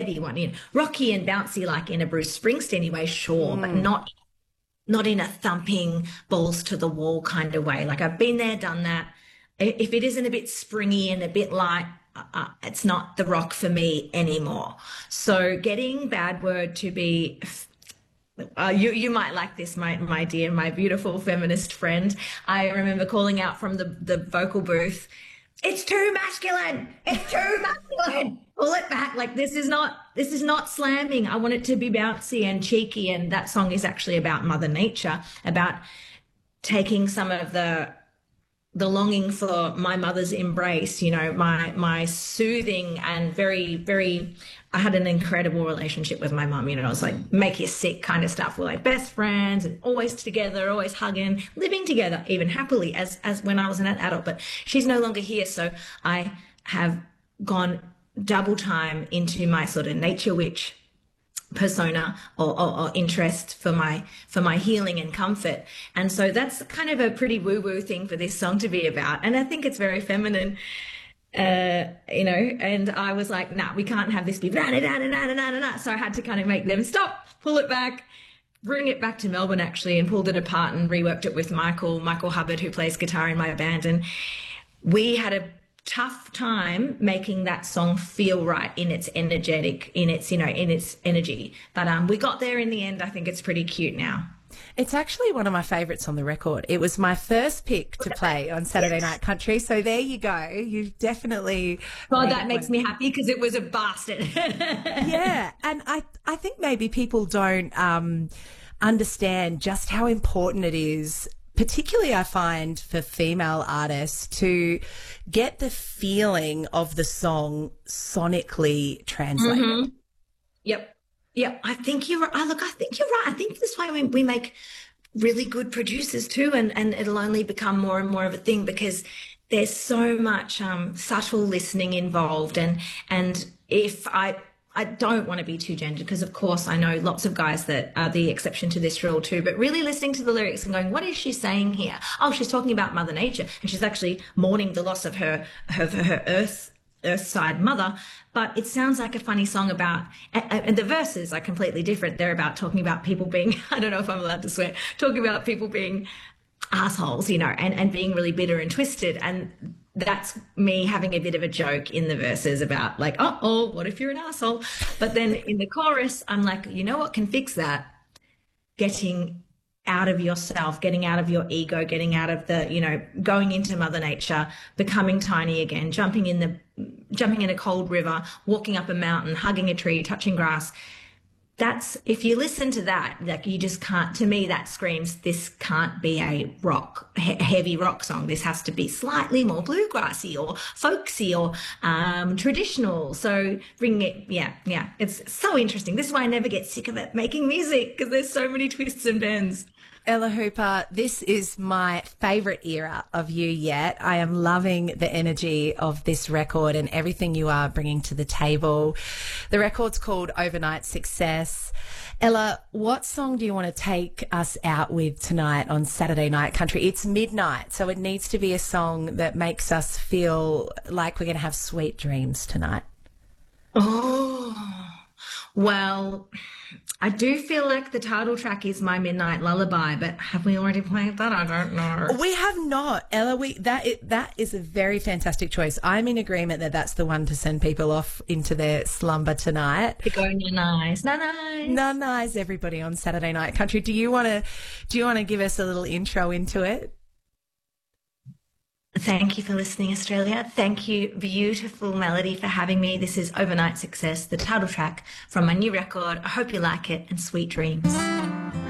heavy one, rocky and bouncy like in a Bruce Springsteen way, sure, but not in a thumping balls to the wall kind of way. Like I've been there, done that. If it isn't a bit springy and a bit light, it's not the rock for me anymore. So getting Bad Word to be, you might like this, my dear, my beautiful feminist friend. I remember calling out from the vocal booth, it's too masculine. It's too masculine. Pull it back. Like this is not slamming. I want it to be bouncy and cheeky. And that song is actually about Mother Nature, about taking some of the longing for my mother's embrace, my soothing and very, very, I had an incredible relationship with my mum, it was like make you sick kind of stuff. We're like best friends and always together, always hugging, living together, even happily as when I was an adult, but she's no longer here. So I have gone double time into my sort of nature witch persona or interest for my healing and comfort. And so that's kind of a pretty woo-woo thing for this song to be about. And I think it's very feminine, and I was like, nah, we can't have this be so I had to kind of make them stop, pull it back, bring it back to Melbourne actually, and pulled it apart and reworked it with Michael Hubbard, who plays guitar in my band. And we had a tough time making that song feel right in its energetic, in its energy. But we got there in the end. I think it's pretty cute now. It's actually one of my favourites on the record. It was my first pick to play on Saturday Night Country. So there you go. You've definitely... Well, that makes me happy because it was a bastard. Yeah. And I think maybe people don't understand just how important it is, particularly I find for female artists, to get the feeling of the song sonically translated. Mm-hmm. Yep. Yeah, I think you're right. I think you're right. I think this way we make really good producers too, and it'll only become more and more of a thing because there's so much subtle listening involved. And if I don't want to be too gendered because, of course, I know lots of guys that are the exception to this rule too, but really listening to the lyrics and going, what is she saying here? Oh, she's talking about Mother Nature, and she's actually mourning the loss of her Earthside mother, but it sounds like a funny song about, and the verses are completely different. They're about talking about people being, I don't know if I'm allowed to swear, talking about people being assholes, and being really bitter and twisted. And that's me having a bit of a joke in the verses about like, oh, what if you're an asshole? But then in the chorus, I'm like, you know what can fix that? Getting out of yourself, getting out of your ego, getting out of the, going into Mother Nature, becoming tiny again, jumping in a cold river, walking up a mountain, hugging a tree, touching grass. That's, if you listen to that, like you just can't, to me, that screams, this can't be a heavy rock song. This has to be slightly more bluegrassy or folksy or traditional. So bring it, yeah. It's so interesting. This is why I never get sick of it, making music, because there's so many twists and bends. Ella Hooper, this is my favourite era of you yet. I am loving the energy of this record and everything you are bringing to the table. The record's called Overnight Success. Ella, what song do you want to take us out with tonight on Saturday Night Country? It's midnight, so it needs to be a song that makes us feel like we're going to have sweet dreams tonight. Oh, well, I do feel like the title track is My Midnight Lullaby, but have we already played that? I don't know. We have not, Ella. That is a very fantastic choice. I'm in agreement that that's the one to send people off into their slumber tonight. To go nice, nice, everybody on Saturday Night Country. Do you want to give us a little intro into it? Thank you for listening, Australia. Thank you, beautiful Melody, for having me. This is Overnight Success, the title track from my new record. I hope you like it, and sweet dreams.